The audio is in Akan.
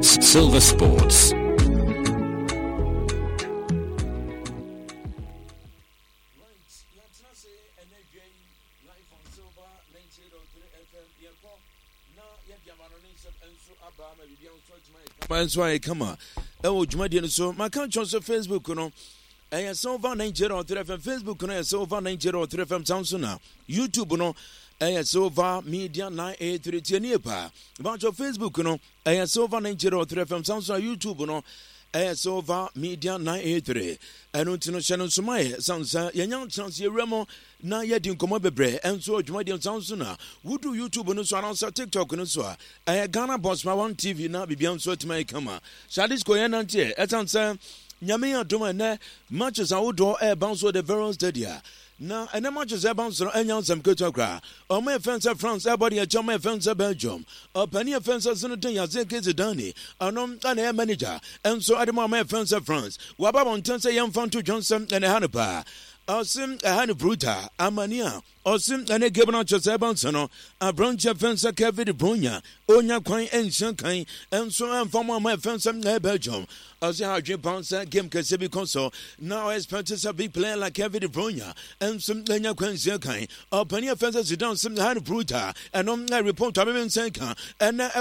Silver Sports. So I come on. Oh, Jumadian, so my country on Facebook, you know. I am so far 90 on Facebook, and I am so far 90 on Samsung. YouTube, you know. I am so far media 983 nearby. About your Facebook, you know. I am so far 90 on Samsung, YouTube, you know. I am so far media 983. I don't know Shannon Sumai, Sansa, Yan Chance Remo, na yet in Comobebre, and so Jumadian Samsung. Would do YouTube and so on TikTok and so. I am Ghana Boss, my one TV now be beyond so to my come. Shadis Koyan and Tia, at answer. Nyamia Domane, matches outdoor air bounce with the Veron Stadia. Now, and the matches air bounce and young some Kutogra. Or my fence of France, everybody a chum, my fence of Belgium. Or penny of fence of Senator Yazek is a Danny, or no, an air manager. And so I demand my fence of France. Wababon turns a young fan to Johnson and a Hannibal. Osim a Hannu Bruta, Amania. Osim and a Gabon Josebansono, a branch of fence of Kevin Brunia, Onya Quine and Shankai, and so I'm from my fence of Belgium. As I have Bouncer, Game Casabi Console, now as practice a big player like Kevin Brunia, and some Lenya Quenziakai, or Penny offenses to done some Hannu Bruta, and on I report to Senka, and